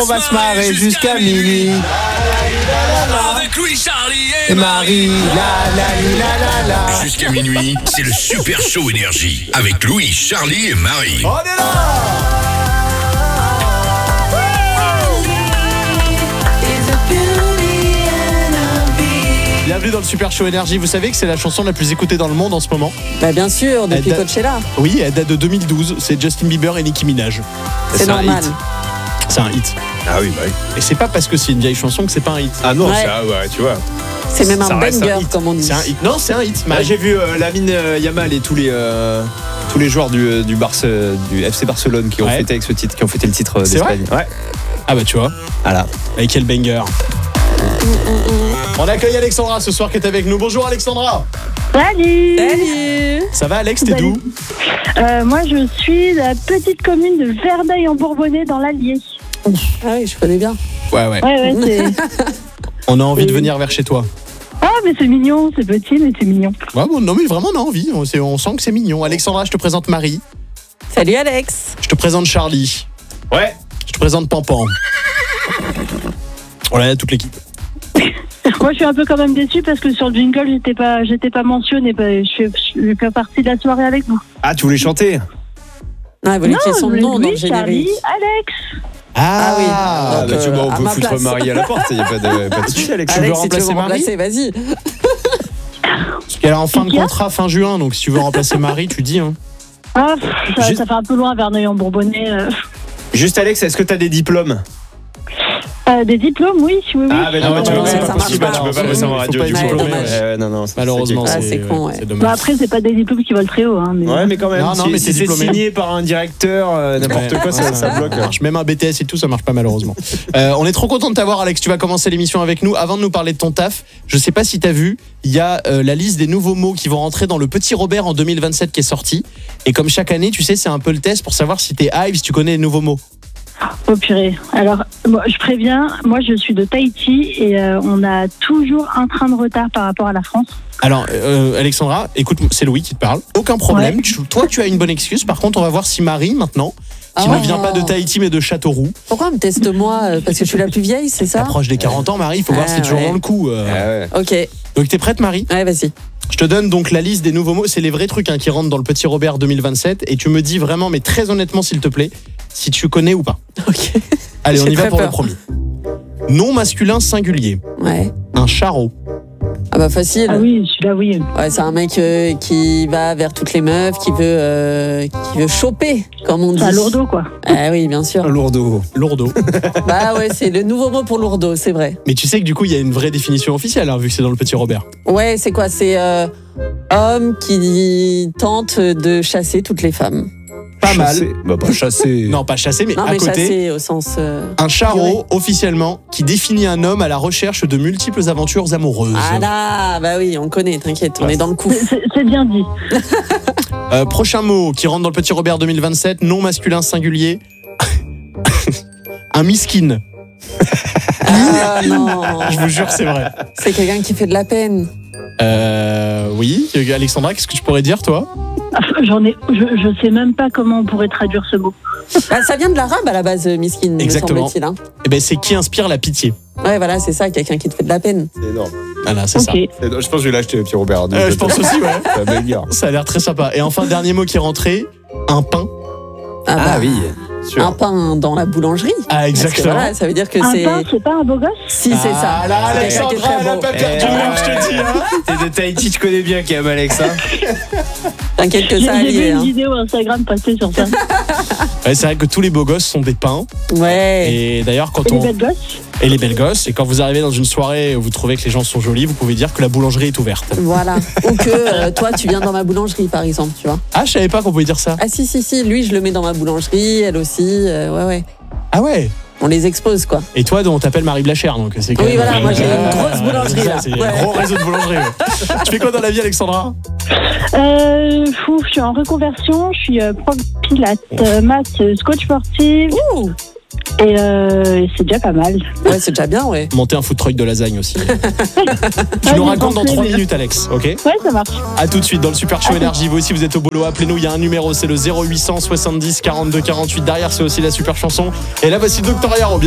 On va se marrer jusqu'à minuit. Avec Louis, Charlie Et Marie, la. Jusqu'à minuit, c'est le Super Show Énergie. Avec Louis, Charlie et Marie. On est là. Bienvenue dans le Super Show Énergie. Vous savez que c'est la chanson la plus écoutée dans le monde en ce moment? Bah bien sûr, depuis Coachella. Oui, elle date de 2012. C'est Justin Bieber et Nicki Minaj. C'est normal. C'est un hit. Ah oui, bah oui. Et c'est pas parce que c'est une vieille chanson que c'est pas un hit. Ah non, Ouais. ouais, tu vois. C'est même Ça un reste banger, un hit. comme on dit. C'est un hit. Non, c'est un hit. Bah, j'ai vu Lamine Yamal et tous les joueurs du FC Barcelone qui ont Ouais. fêté avec ce titre, qui ont fêté le titre C'est d'Espagne. Ouais. Ah bah tu vois. Voilà. Avec quel banger. On accueille Alexandra ce soir qui est avec nous. Bonjour Alexandra. Salut. Salut. Ça va Alex, t'es Salut. d'où? Moi, je suis de la petite commune de Verneuil en Bourbonnais dans l'Allier. Ah oui, je connais bien. Ouais. Ouais, c'est... On a envie de venir vers chez toi. Ah, mais c'est mignon, c'est petit, mais c'est mignon. Ouais, bon, non mais vraiment on a envie. On sent que c'est mignon. Alexandra, je te présente Marie. Salut Alex. Je te présente Charlie. Ouais. Je te présente Pampan. Voilà, il y a toute l'équipe. Moi, je suis un peu quand même déçue parce que sur le jingle, j'étais pas mentionnée. Je fais partie de la soirée avec vous. Ah, tu voulais chanter? Ah, vous étiez son nom dans le Louis, Charlie, générique. Alex. Ah oui. Ah, Donc, bah, tu vois, on à peut ma foutre place. Marie à la porte, il n'y a pas de souci, Alex. Tu veux Alex, si tu veux remplacer me Marie remplacer, vas-y. Parce qu'elle est en fin de contrat fin juin, donc si tu veux remplacer Marie, tu dis. Hein. Ah, Juste- ça fait un peu loin, Verneuil en Bourbonnais. Juste, Alex, est-ce que tu as des diplômes? Des diplômes, oui. Ah, bah non, ouais, tu ouais, peux ça pas, marche possible, pas. tu peux pas passer en Faut radio pas du être coup. diplômé, ouais. Non, c'est Malheureusement, ça qui est- c'est con, ouais. c'est dommage. Après, c'est pas des diplômes qui volent très haut. Hein, mais... Ouais, mais quand même, Non, mais si t'es c'est diplômé. signé par un directeur, n'importe Ouais, quoi, ça bloque. marche. Même un BTS et tout, ça marche pas malheureusement. On est trop content de t'avoir, Alex. Tu vas commencer l'émission avec nous. Avant de nous parler de ton taf, je sais pas si t'as vu, il y a la liste des nouveaux mots qui vont rentrer dans le Petit Robert en 2027 qui est sorti. Et comme chaque année, tu sais, c'est un peu le test pour savoir si t'es hype, si tu connais les nouveaux mots. Oh purée. Alors, moi, je préviens, moi je suis de Tahiti et on a toujours un train de retard par rapport à la France. Alors, Alexandra, écoute, c'est Louis qui te parle. Aucun problème. Ouais. Toi, tu as une bonne excuse. Par contre, on va voir si Marie, maintenant, qui ne vient pas de Tahiti mais de Châteauroux, Pourquoi on me teste moi? Parce que je suis la plus vieille, c'est ça? approche des 40 ans, Marie, il faut voir si t'es toujours ouais. dans le coup. Ok. Donc, t'es prête, Marie? Ouais, vas-y. Je te donne donc la liste des nouveaux mots. C'est les vrais trucs qui rentrent dans le Petit Robert 2027. Et tu me dis vraiment, mais très honnêtement, s'il te plaît, si tu connais ou pas. Ok. Allez, on J'ai y va très pour le peur. premier. Nom masculin singulier. Ouais. Un charreau. Ah bah facile. Ah oui, celui-là, oui. Ouais, c'est un mec qui va vers toutes les meufs, qui veut choper, comme on dit. C'est un lourdeau, quoi. Ah oui, bien sûr. Un lourdeau. Lourdeau. Bah ouais, c'est le nouveau mot pour lourdeau, c'est vrai. Mais tu sais que du coup, il y a une vraie définition officielle, hein, vu que c'est dans le Petit Robert. Ouais, c'est quoi? C'est homme qui tente de chasser toutes les femmes. Pas mal. Bah, pas chasser. Non, pas chasser, mais Non, à mais côté. chasser au sens... Un charreau, officiellement, qui définit un homme à la recherche de multiples aventures amoureuses. Ah là, bah oui, on connaît, t'inquiète, on est dans le coup. C'est bien dit. Prochain mot qui rentre dans le Petit Robert 2027, nom masculin singulier. Un miskin. Ah non, Je vous jure, c'est vrai. c'est quelqu'un qui fait de la peine. Oui, Alexandra, qu'est-ce que tu pourrais dire, toi? Je sais même pas comment on pourrait traduire ce mot. Bah, ça vient de l'arabe à la base, miskin, Exactement. me semble-t-il. Hein. Eh ben, c'est qui inspire la pitié. Ouais, voilà, c'est ça, quelqu'un qui te fait de la peine. C'est énorme. Voilà, c'est Ok. ça. Je pense que je vais l'acheter, Pierre Robert. Je pense aussi, ouais. C'est un banger. Ça a l'air très sympa. Et enfin, dernier mot qui est rentré, un pain. Ah, bah, oui. un pain dans la boulangerie. Ah, Parce que exactement. voilà, ça veut dire que Un c'est... pain, c'est pas un beau gosse? Si, c'est ça. Ah là, C'est quelqu'un qui est Alexandra, très elle a beau. pas perdu, je te dis. Hein. T'es de Tahiti, tu connais bien quand même, Alex. Hein. T'inquiète que J'ai ça a vu lié. une Hein. vidéo Instagram passer sur ça. Ouais, c'est vrai que tous les beaux gosses sont des pains. Ouais. Et d'ailleurs, quand Et les on. belles gosses? Et les belles gosses. Et quand vous arrivez dans une soirée où vous trouvez que les gens sont jolis, vous pouvez dire que la boulangerie est ouverte. Voilà. Ou que toi, tu viens dans ma boulangerie, par exemple, tu vois. Ah, je savais pas qu'on pouvait dire ça. Ah si, lui, je le mets dans ma boulangerie, elle aussi. Ouais. Ah ouais. On les expose, quoi. Et toi, on t'appelle Marie Blachère, donc c'est quand Oui, même- voilà, moi, j'ai une grosse boulangerie, Ça, là. C'est Ouais. un gros réseau de boulangeries. Ouais. Tu fais quoi dans la vie, Alexandra? Je suis en reconversion, je suis prof de pilates, maths, coach sportif, Ouh. et c'est déjà pas mal. Ouais, c'est déjà bien, ouais. Monter un food truck de lasagne aussi. Tu Ouais, nous j'ai racontes dans pensé, 3 mais- minutes, Alex, ok? Ouais, ça marche. A tout de suite dans le Super Show Énergie. Vous aussi, vous êtes au boulot, appelez-nous. Il y a un numéro, c'est le 0800 70 42 48. Derrière, c'est aussi la super chanson. Et là, voici Doctor Yaro.